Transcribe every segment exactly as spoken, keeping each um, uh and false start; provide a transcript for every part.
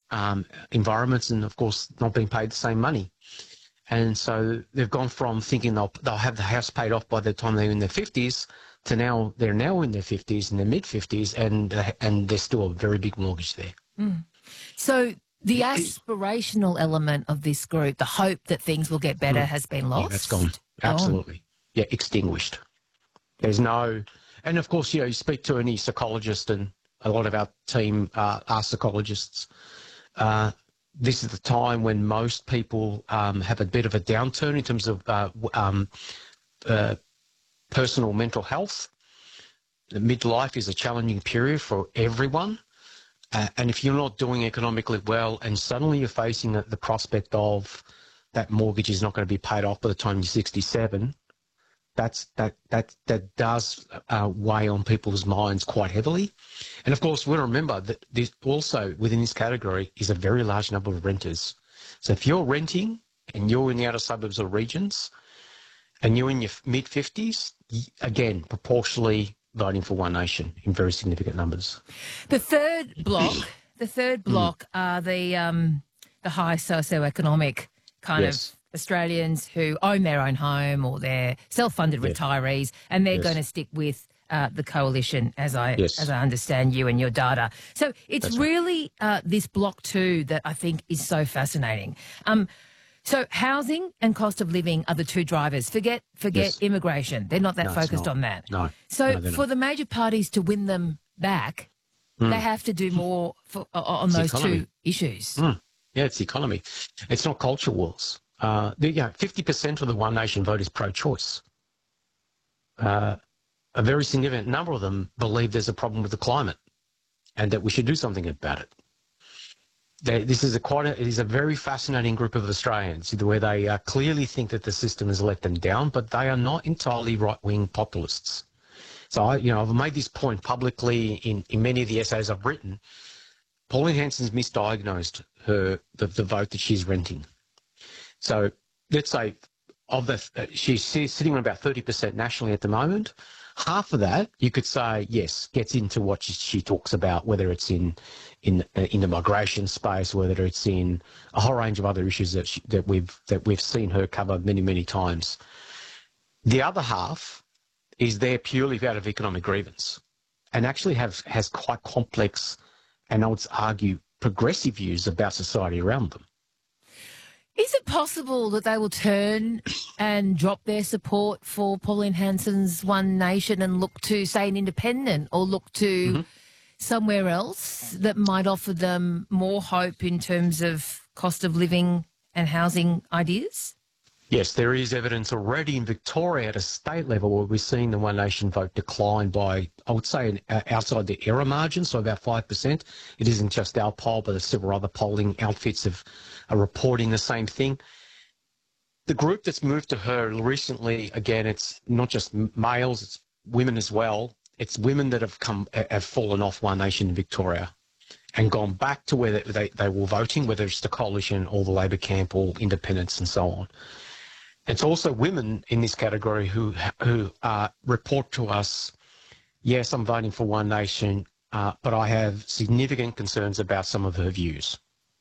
um, environments and, of course, not being paid the same money. And so they've gone from thinking they'll, they'll have the house paid off by the time they're in their fifties to now they're now in their fifties, in their mid-fifties, and uh, and there's still a very big mortgage there. Mm. So the aspirational element of this group, the hope that things will get better, mm. has been lost? Yeah, that's gone. Absolutely. Gone. Yeah, extinguished. There's no... And, of course, you know, you speak to any psychologist, and a lot of our team uh, are psychologists. Uh, this is the time when most people um, have a bit of a downturn in terms of uh, um, uh, personal mental health. The midlife is a challenging period for everyone. Uh, and if you're not doing economically well and suddenly you're facing the, the prospect of that mortgage is not going to be paid off by the time you're sixty-seven, that's, that, that, that does uh, weigh on people's minds quite heavily. And, of course, we've got to remember that this also within this category is a very large number of renters. So if you're renting and you're in the outer suburbs or regions and you're in your mid-fifties, again, proportionally voting for One Nation in very significant numbers. The third block, the third block mm. are the um, the high socioeconomic kind yes. of Australians who own their own home or they're self-funded yes. retirees, and they're yes. going to stick with uh, the coalition, as I yes. as I understand you and your data. So it's That's really right. uh, this block two that I think is so fascinating. Um, So housing and cost of living are the two drivers. Forget forget yes. immigration. They're not that no, focused not. on that. No. So no, for not. the major parties to win them back, mm. they have to do more for, uh, on it's those two issues. Mm. Yeah, it's the economy. It's not culture wars. Uh, the, you know, fifty percent of the One Nation vote is pro-choice. Uh, a very significant number of them believe there's a problem with the climate and that we should do something about it. They, this is a quite a, it is a very fascinating group of Australians where they uh, clearly think that the system has let them down, but they are not entirely right-wing populists. So, I, you know, I've made this point publicly in, in many of the essays I've written. Pauline Hanson's misdiagnosed her the, the vote that she's renting. So let's say of the uh, she's sitting on about thirty percent nationally at the moment. Half of that, you could say, yes, gets into what she, she talks about, whether it's in in in the migration space, whether it's in a whole range of other issues that she, that we've that we've seen her cover many many times. The other half is there purely out of economic grievance, and actually have has quite complex, and I would argue progressive views about society around them. Is it possible that they will turn and drop their support for Pauline Hanson's One Nation and look to, say, an independent, or look to mm-hmm. somewhere else that might offer them more hope in terms of cost of living and housing ideas? Yes, there is evidence already in Victoria at a state level where we're seeing the One Nation vote decline by, I would say, outside the error margin, so about five percent. It isn't just our poll, but several other polling outfits have, are reporting the same thing. The group that's moved to her recently, again, it's not just males, it's women as well. It's women that have come have fallen off One Nation in Victoria and gone back to where they, they, they were voting, whether it's the coalition or the Labor camp or independents and so on. It's also women in this category who who uh, report to us, yes, I'm voting for One Nation, uh, but I have significant concerns about some of her views.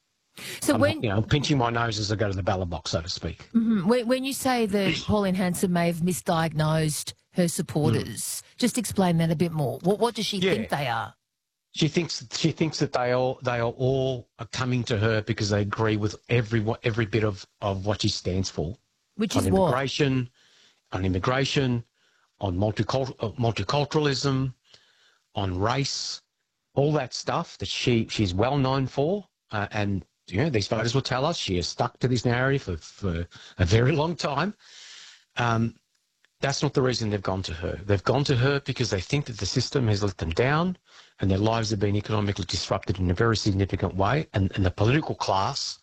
So I'm, when you know, I'm pinching my nose as I go to the ballot box, so to speak. Mm-hmm. when, when you say that Pauline Hanson may have misdiagnosed her supporters, mm. just explain that a bit more. What what does she yeah. think they are? She thinks she thinks that they all they are all coming to her because they agree with every every bit of, of what she stands for. Which on is immigration, what? on immigration, on multicultural, multiculturalism, on race, all that stuff that she she's well known for. Uh, and you know, these voters will tell us she has stuck to this narrative for, for a very long time. Um, that's not the reason they've gone to her. They've gone to her because they think that the system has let them down and their lives have been economically disrupted in a very significant way, and, and the political class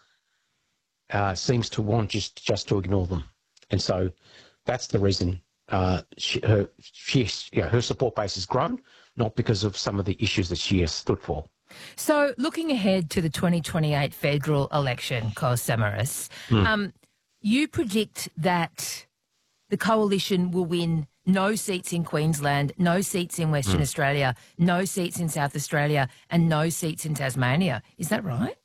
Uh, seems to want just, just to ignore them. And so that's the reason uh, she, her, she, you know, her support base has grown, not because of some of the issues that she has stood for. So looking ahead to the twenty twenty-eight federal election, Kos Samaras, mm. um, you predict that the coalition will win no seats in Queensland, no seats in Western mm. Australia, no seats in South Australia, and no seats in Tasmania. Is that right?